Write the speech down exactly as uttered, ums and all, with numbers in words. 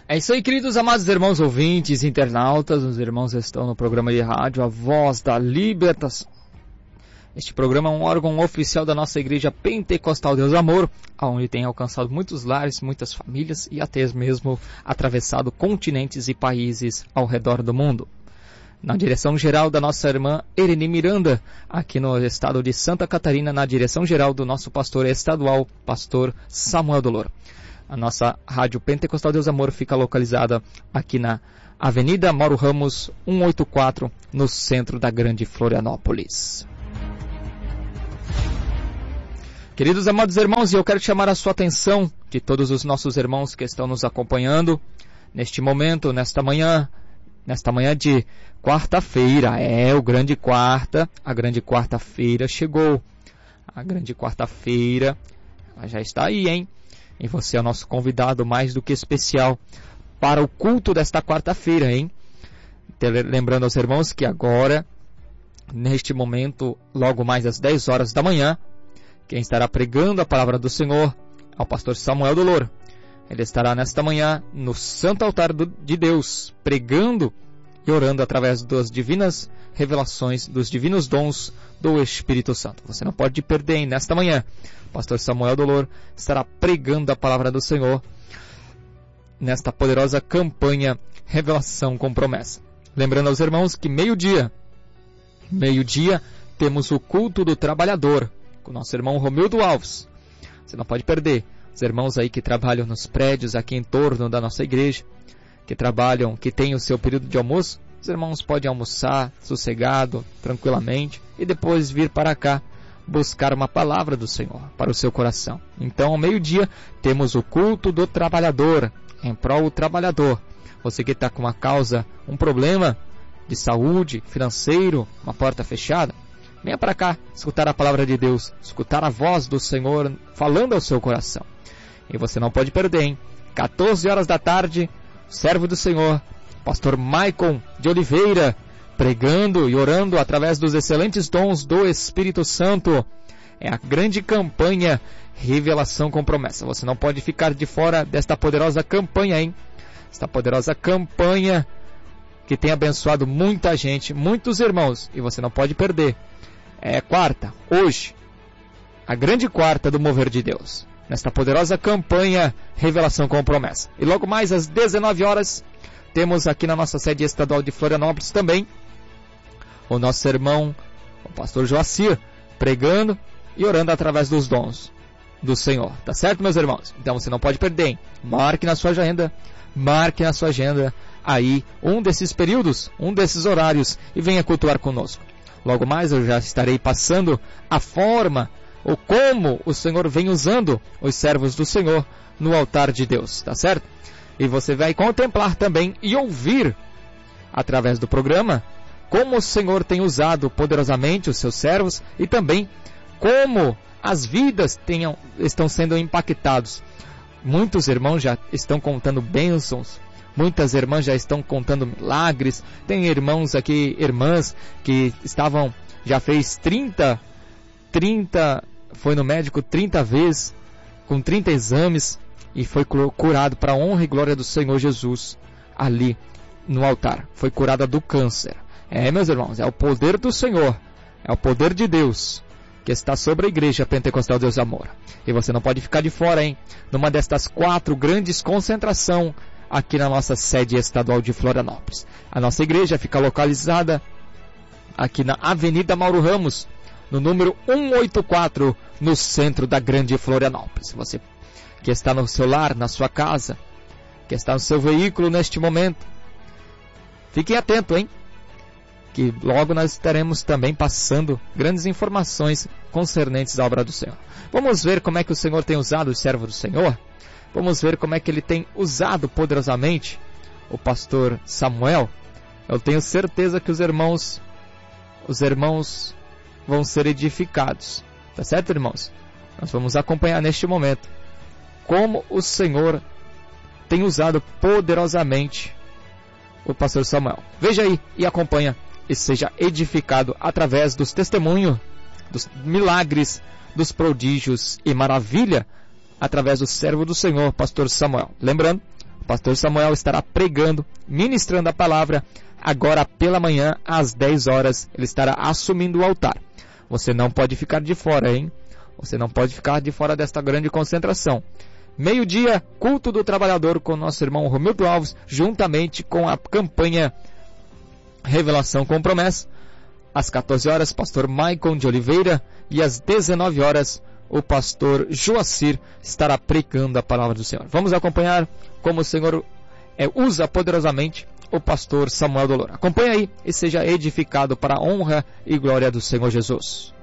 É isso aí, queridos amados irmãos ouvintes, internautas, os irmãos estão no programa de rádio A Voz da Libertação. Este programa é um órgão oficial da nossa Igreja Pentecostal Deus Amor, onde tem alcançado muitos lares, muitas famílias e até mesmo atravessado continentes e países ao redor do mundo. Na direção geral da nossa irmã Ereni Miranda, aqui no estado de Santa Catarina, na direção geral do nosso pastor estadual, pastor Samuel Dolor. A nossa Rádio Pentecostal Deus Amor fica localizada aqui na Avenida Mauro Ramos, cento e oitenta e quatro, no centro da grande Florianópolis. Queridos amados irmãos, eu quero chamar a sua atenção de todos os nossos irmãos que estão nos acompanhando neste momento, nesta manhã, nesta manhã de quarta-feira. É, o grande quarta, a grande quarta-feira chegou. A grande quarta-feira, ela já está aí, hein? E você é o nosso convidado mais do que especial para o culto desta quarta-feira, hein? Lembrando aos irmãos que agora, neste momento, logo mais às dez horas da manhã, quem estará pregando a palavra do Senhor é o pastor Samuel Dolor. Ele estará nesta manhã no Santo Altar de Deus, pregando e orando através das divinas revelações, dos divinos dons do Espírito Santo. Você não pode perder, hein? Nesta manhã, o pastor Samuel Dolor estará pregando a palavra do Senhor nesta poderosa campanha Revelação com Promessa. Lembrando aos irmãos que meio-dia, meio-dia, temos o culto do trabalhador, com o nosso irmão Romildo Alves. Você não pode perder. Os irmãos aí que trabalham nos prédios aqui em torno da nossa igreja, que trabalham, que têm o seu período de almoço, os irmãos podem almoçar sossegado, tranquilamente, e depois vir para cá buscar uma palavra do Senhor para o seu coração. Então, ao meio-dia, temos o culto do trabalhador, em prol do trabalhador. Você que está com uma causa, um problema de saúde, financeiro, uma porta fechada, venha para cá, escutar a palavra de Deus, escutar a voz do Senhor falando ao seu coração. E você não pode perder, hein? quatorze horas da tarde, servo do Senhor, pastor Maicon de Oliveira, pregando e orando através dos excelentes dons do Espírito Santo. É a grande campanha Revelação com Promessa. Você não pode ficar de fora desta poderosa campanha, hein? Esta poderosa campanha que tem abençoado muita gente, muitos irmãos, e você não pode perder. É quarta, hoje, a grande quarta do mover de Deus, nesta poderosa campanha Revelação com Promessa. E logo mais às dezenove horas, temos aqui na nossa sede estadual de Florianópolis também o nosso irmão, o pastor Joacir, pregando e orando através dos dons do Senhor. Tá certo, meus irmãos? Então você não pode perder, hein? Marque na sua agenda, marque na sua agenda aí um desses períodos, um desses horários e venha cultuar conosco. Logo mais eu já estarei passando a forma ou como o Senhor vem usando os servos do Senhor no altar de Deus, tá certo? E você vai contemplar também e ouvir, através do programa, como o Senhor tem usado poderosamente os seus servos e também como as vidas tenham, estão sendo impactados. Muitos irmãos já estão contando bênçãos, muitas irmãs já estão contando milagres. Tem irmãos aqui, irmãs, que estavam, já fez trinta, trinta, foi no médico trinta vezes, com trinta exames, e foi curado para a honra e glória do Senhor Jesus, ali no altar. Foi curada do câncer. É, meus irmãos, é o poder do Senhor, é o poder de Deus, que está sobre a Igreja Pentecostal Deus Amor. E você não pode ficar de fora, hein? Numa destas quatro grandes concentrações aqui na nossa sede estadual de Florianópolis. A nossa igreja fica localizada aqui na Avenida Mauro Ramos, no número cento e oitenta e quatro, no centro da grande Florianópolis. Você que está no seu lar, na sua casa, que está no seu veículo neste momento, fiquem atentos, hein? Que logo nós estaremos também passando grandes informações concernentes à obra do Senhor. Vamos ver como é que o Senhor tem usado o servo do Senhor? Vamos ver como é que ele tem usado poderosamente o pastor Samuel. Eu tenho certeza que os irmãos, os irmãos vão ser edificados. Tá certo, irmãos? Nós vamos acompanhar neste momento como o Senhor tem usado poderosamente o pastor Samuel. Veja aí e acompanha e seja edificado através dos testemunhos, dos milagres, dos prodígios e maravilha, através do servo do Senhor, pastor Samuel. Lembrando, pastor Samuel estará pregando, ministrando a palavra. Agora pela manhã, às dez horas, ele estará assumindo o altar. Você não pode ficar de fora, hein? Você não pode ficar de fora desta grande concentração. Meio-dia, culto do trabalhador com nosso irmão Romildo Alves, juntamente com a campanha Revelação com Promessa. Às quatorze horas, pastor Maicon de Oliveira. E às dezenove horas, o pastor Joacir estará pregando a palavra do Senhor. Vamos acompanhar como o Senhor é, usa poderosamente o pastor Samuel Dolor. Acompanhe aí e seja edificado para a honra e glória do Senhor Jesus.